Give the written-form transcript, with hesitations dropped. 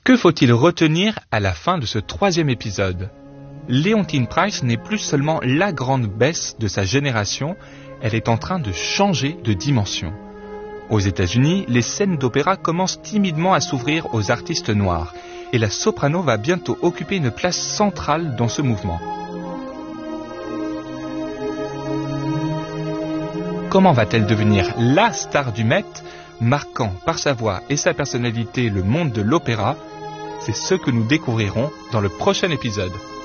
Que faut-il retenir à la fin de ce 3e épisode ? Leontyne Price n'est plus seulement la grande besse de sa génération, elle est en train de changer de dimension. Aux États-Unis, les scènes d'opéra commencent timidement à s'ouvrir aux artistes noirs, et la soprano va bientôt occuper une place centrale dans ce mouvement. Comment va-t-elle devenir la star du Met, marquant par sa voix et sa personnalité le monde de l'opéra ? C'est ce que nous découvrirons dans le prochain épisode.